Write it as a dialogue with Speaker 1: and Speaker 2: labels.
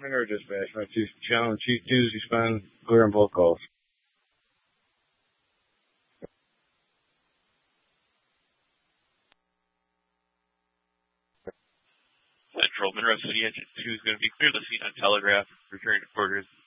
Speaker 1: Monroe Dispatch, my channel Chief Doozy Spun, clear on both calls.
Speaker 2: Central, Monroe City Engine 2 is going to be clear the scene on Telegraph, returning to quarters